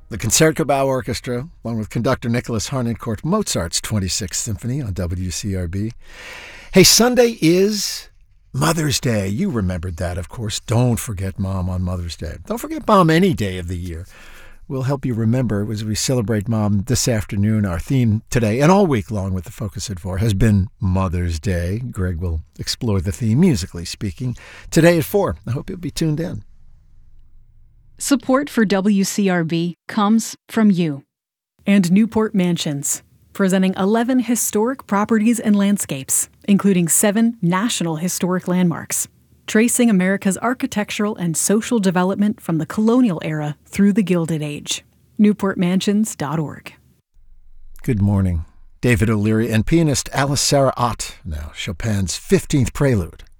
The Concertgebouw Orchestra, along with conductor Nicholas Harnoncourt, Mozart's 26th Symphony on WCRB. Hey, Sunday is Mother's Day. You remembered that, of course. Don't forget Mom on Mother's Day. Don't forget Mom any day of the year. We'll help you remember as we celebrate Mom this afternoon. Our theme today and all week long with the Focus at 4 has been Mother's Day. Greg will explore the theme, musically speaking, today at 4. I hope you'll be tuned in. Support for WCRB comes from you. And Newport Mansions, presenting 11 historic properties and landscapes, including 7 national historic landmarks, tracing America's architectural and social development from the colonial era through the Gilded Age. NewportMansions.org. Good morning. David O'Leary and pianist Alice Sarah Ott, now Chopin's 15th Prelude.